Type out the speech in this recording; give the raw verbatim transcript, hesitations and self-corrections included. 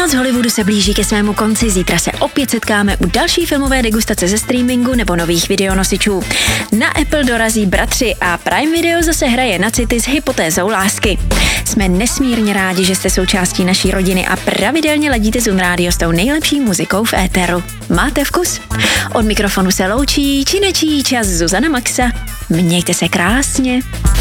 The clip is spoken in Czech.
Noc Hollywoodu se blíží ke svému konci, zítra se opět setkáme u další filmové degustace ze streamingu nebo nových videonosičů. Na Apple dorazí Bratři a Prime Video zase hraje na city s hypotézou lásky. Jsme nesmírně rádi, že jste součástí naší rodiny a pravidelně ladíte Zun Radio s tou nejlepší muzikou v éteru. Máte vkus? Od mikrofonu se loučí či nečí čas Zuzana Maxa. Mějte se krásně.